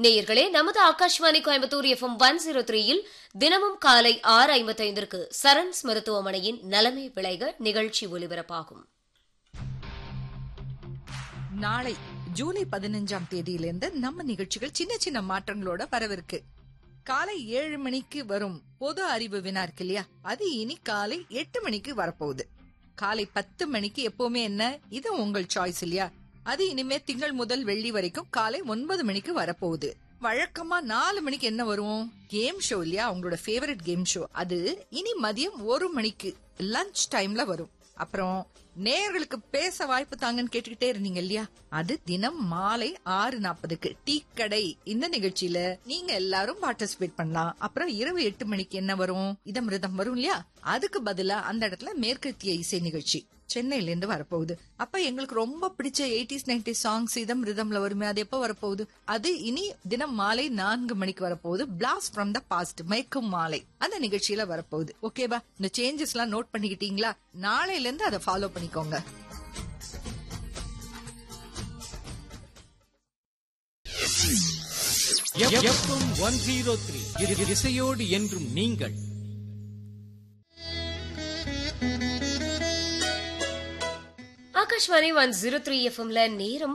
நேயர்களே, நமது ஆகாஷ்வாணி கோயம்புத்தூர் FM 103 தினமும் காலை 6:55 சரண்ஸ் மருத்துவமனையின் நலமே விளைக நிகழ்ச்சி ஒலிபரப்பாகும். நாளை ஜூலை 15ஆம் தேதியிலிருந்து நம்ம நிகழ்ச்சிகள் சின்ன சின்ன மாற்றங்களோட வரவிருக்கு. காலை 7 மணிக்கு வரும் பொது அறிவு வினா இருக்கு இல்லையா, அது இனி காலை 8 மணிக்கு வரப்போகுது. காலை 10 மணிக்கு எப்பவுமே என்ன, இது உங்கள் சாய்ஸ் இல்லையா, அது இனிமே திங்கள் முதல் வெள்ளி வரைக்கும் காலை 9 மணிக்கு வரப்போகுது. வழக்கமா 4 மணிக்கு என்ன வரும், கேம் ஷோ இல்லையா, உங்களோட ஃபேவரட் கேம் ஷோ, அது இனி மதியம் 1 மணிக்கு லஞ்ச் டைம்ல வரும். அப்புறம் நேயர்களுக்கு பேச வாய்ப்பு தாங்கன்னு கேட்டுக்கிட்டே இருந்தீங்க இல்லையா, அது தினம் மாலை 6:40க்கு டீ கடை இந்த நிகழ்ச்சியில நீங்க எல்லாரும் பார்ட்டிசிபேட் பண்ணலாம். அப்புறம் இரவு 8 மணிக்கு என்ன வரும், இதமிருதம் வரும் இல்லையா, அதுக்கு பதிலா அந்த இடத்துல மேற்கத்திய இசை நிகழ்ச்சி சென்னையில இருந்து வரப்போகுது. அப்ப எங்களுக்கு ரொம்ப பிடிச்ச 80s 90s சாங்ஸ் இதம் ரிதம்ல வருமே, அது எப்ப வரப்போகுது, அது இனி தினம் மாலை 4 மணிக்கு வரப்போகுது. பிளாஸ்ட் ஃப்ரம் த பாஸ்ட் மயக்கும் மாலை அந்த நிகழ்ச்சியில வரப்போகுது. ஓகேவா, இந்த சேஞ்சஸ் எல்லாம் நோட் பண்ணிக்கிட்டீங்களா? நாளையில இருந்து அதை ஃபாலோ பண்ணிக்கோங்க. FM 103 இசையோடு என்றும் நீங்கள். ஆகாஷ்வாணி 103 FMல நேரம்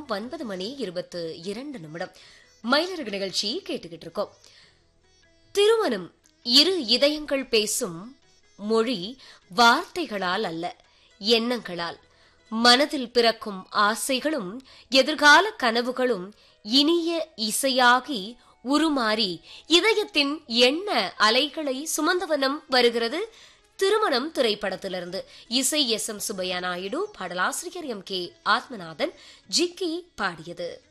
9:22 மயிலரகு நிகழ்ச்சி கேட்டுக்கிட்டு இருக்கோம். திருமணம் இரு இதயங்கள் பேசும் மொழி வார்த்தைகளால் அல்ல, எண்ணங்களால். மனதில் பிறக்கும் ஆசைகளும் எதிர்கால கனவுகளும் இனிய இசையாகி உருமாறி இதயத்தின் எண்ண அலைகளை சுமந்தவனம் வருகிறது திருமணம் திரைப்படத்திலிருந்து. இசை SM சுப்பையா நாயுடு, பாடலாசிரியர் MK ஆத்மநாதன், ஜிக்கி பாடியது.